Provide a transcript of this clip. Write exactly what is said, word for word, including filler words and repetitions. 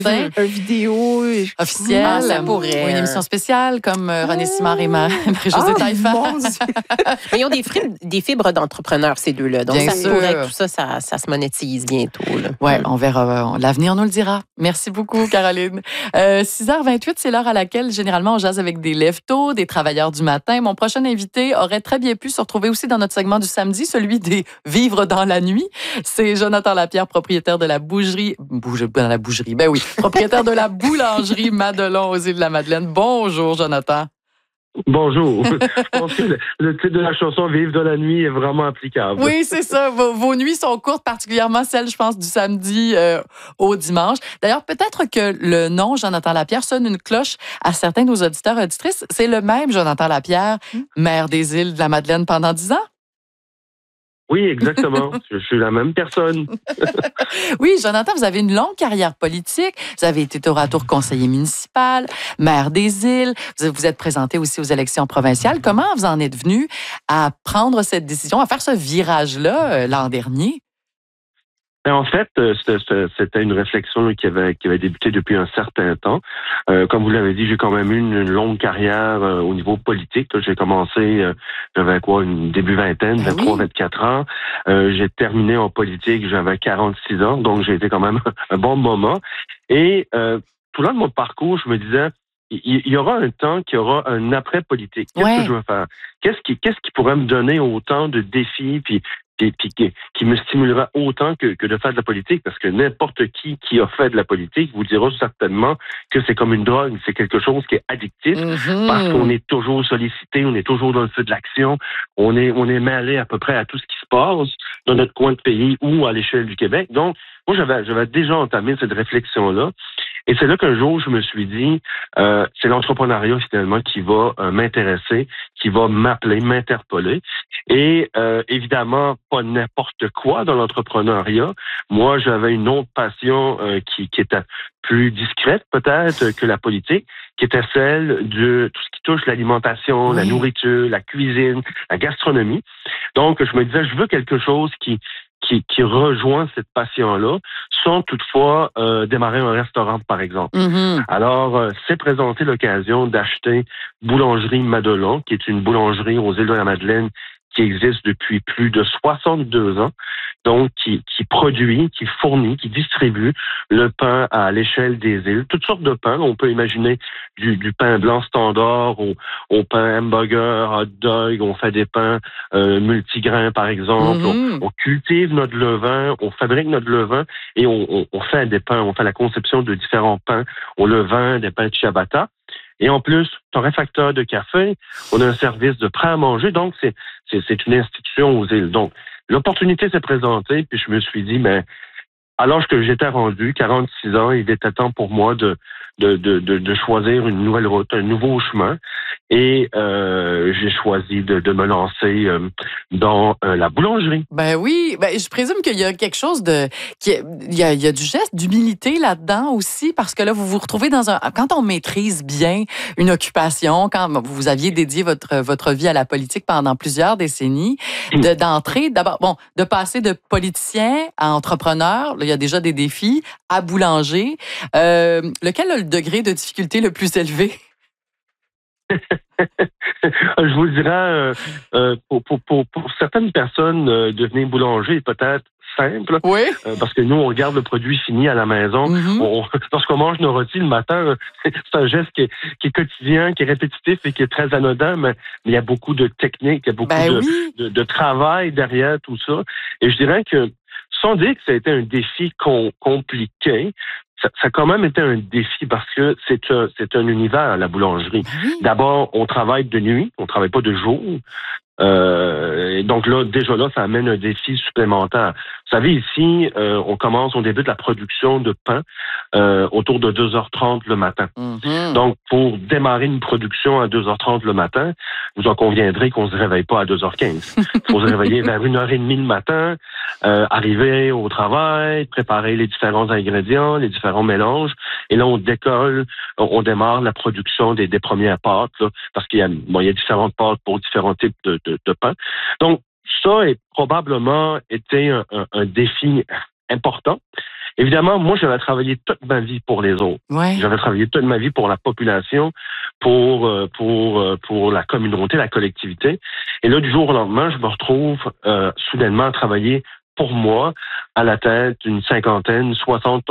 Un, un vidéo officiel, ah, ça pourrait. ou une émission spéciale comme euh, René Simard et Ma- Marie-Josée Ah, Taillefer. mon Dieu. Mais ils ont des, fibres- des fibres d'entrepreneurs, ces deux-là. Donc, Bien ça se sûr. pourrait que tout ça, ça, ça se monétise bientôt. Là. Oui, Mm. on verra. L'avenir nous le dira. Merci beaucoup, Caroline. Euh, six heures vingt-huit, c'est l'heure à laquelle, généralement, on jase avec des lève-tôt, des travailleurs du matin. Mon prochain invité aurait très bien pu se retrouver aussi dans notre segment du samedi, celui des vivres dans la nuit. C'est Jonathan Lapierre, propriétaire de la bougerie... Bouge... Dans la bougerie, ben oui. Propriétaire de la boulangerie Madelon aux Îles-de-la-Madeleine. Bonjour, Jonathan. Bonjour. Je pense que le, le titre de la chanson Vivre de la nuit est vraiment applicable. Oui, c'est ça. Vos, vos nuits sont courtes, particulièrement celles, je pense, du samedi euh, au dimanche. D'ailleurs, peut-être que le nom Jonathan Lapierre sonne une cloche à certains de nos auditeurs et auditrices. C'est le même Jonathan Lapierre, maire des Îles de la Madeleine pendant dix ans? Oui, exactement. je, je suis la même personne. Oui, Jonathan, vous avez une longue carrière politique. Vous avez été tour à tour conseiller municipal, maire des Îles. Vous vous êtes présenté aussi aux élections provinciales. Comment vous en êtes venu à prendre cette décision, à faire ce virage-là euh, l'an dernier? Et en fait, euh, c'était c'était une réflexion qui avait, qui avait débuté depuis un certain temps. Euh, comme vous l'avez dit, j'ai quand même eu une longue carrière euh, au niveau politique. J'ai commencé, euh, j'avais quoi, une début vingtaine, Ben vingt-trois, oui. vingt-quatre ans. Euh, j'ai terminé en politique, j'avais quarante-six ans, donc j'ai été quand même un bon moment. Et euh, tout le long de mon parcours, je me disais, il y aura un temps qu'il y aura un après-politique. Qu'est-ce Ouais. que je veux faire? Qu'est-ce qui, qu'est-ce qui pourrait me donner autant de défis, puis Puis, puis qui, qui me stimulera autant que, que de faire de la politique, parce que n'importe qui qui a fait de la politique vous dira certainement que c'est comme une drogue, c'est quelque chose qui est addictif, Mm-hmm. parce qu'on est toujours sollicité, on est toujours dans le feu de l'action, on est, on est mêlé à peu près à tout ce qui se passe dans notre coin de pays ou à l'échelle du Québec. Donc, moi, j'avais, j'avais déjà entamé cette réflexion-là. Et c'est là qu'un jour, je me suis dit, euh, c'est l'entrepreneuriat finalement qui va euh, m'intéresser, qui va m'appeler, m'interpeller. Et euh, évidemment, pas n'importe quoi dans l'entrepreneuriat. Moi, j'avais une autre passion euh, qui, qui était plus discrète peut-être que la politique, qui était celle de tout ce qui touche l'alimentation, Oui. la nourriture, la cuisine, la gastronomie. Donc, je me disais, je veux quelque chose qui qui, qui rejoint cette passion-là, sans toutefois euh, démarrer un restaurant, par exemple. Mm-hmm. Alors, euh, s'est présenté l'occasion d'acheter Boulangerie Madelon, qui est une boulangerie aux îles de la Madeleine qui existe depuis plus de soixante-deux ans, donc qui, qui produit, qui fournit, qui distribue le pain à l'échelle des îles. Toutes sortes de pains. On peut imaginer du, du pain blanc standard au, au pain hamburger, hot dog. On fait des pains euh, multigrains, par exemple. Mm-hmm. On, on cultive notre levain, on fabrique notre levain et on, on, on fait des pains. On fait la conception de différents pains au levain, des pains de ciabatta. Et en plus, torréfacteur de café, on a un service de prêt à manger, donc c'est, c'est, c'est une institution aux îles. Donc, l'opportunité s'est présentée, puis je me suis dit, mais à l'âge que j'étais rendu, quarante-six ans, il était temps pour moi de, de, de, de, de choisir une nouvelle route, un nouveau chemin. Et euh, j'ai choisi de, de me lancer euh, dans euh, la boulangerie. Ben oui, ben je présume qu'il y a quelque chose de, qui, il y a, il y a du geste d'humilité là-dedans aussi, parce que là vous vous retrouvez dans un, quand on maîtrise bien une occupation, quand vous aviez dédié votre votre vie à la politique pendant plusieurs décennies, de d'entrer d'abord, bon, de passer de politicien à entrepreneur, là, il y a déjà des défis, à boulanger. Euh, lequel a le degré de difficulté le plus élevé? Je vous dirais, euh, euh, pour, pour, pour, pour certaines personnes, euh, devenir boulanger est peut-être simple, Oui. euh, parce que nous, on regarde le produit fini à la maison. Mm-hmm. On, lorsqu'on mange nos rôtis le matin, c'est un geste qui est, qui est quotidien, qui est répétitif et qui est très anodin, mais il y a beaucoup de techniques, il y a beaucoup Ben de, oui. de, de travail derrière tout ça. Et je dirais que, sans dire que ça a été un défi com- compliqué, ça, ça a quand même été un défi parce que c'est un, c'est un univers, la boulangerie. Ben oui. D'abord, on travaille de nuit, on travaille pas de jour. Euh, et donc là, déjà là, ça amène un défi supplémentaire. Vous savez, ici, euh, on commence, on débute la production de pain euh, autour de deux heures trente le matin. Mm-hmm. Donc, pour démarrer une production à deux heures trente le matin, vous en conviendrez qu'on se réveille pas à deux heures quinze. Il faut se réveiller vers une heure trente le matin, euh, arriver au travail, préparer les différents ingrédients, les différents mélanges. Et là, on décolle, on, on démarre la production des, des premières pâtes, là, parce qu'il y a, bon, il y a différentes pâtes pour différents types de, de, de pain. Donc, ça a probablement été un, un, un défi important. Évidemment, moi, j'avais travaillé toute ma vie pour les autres. Ouais. J'avais travaillé toute ma vie pour la population, pour, euh, pour, euh, pour la communauté, la collectivité. Et là, du jour au lendemain, je me retrouve euh, soudainement à travailler pour moi, à la tête d'une cinquantaine, soixante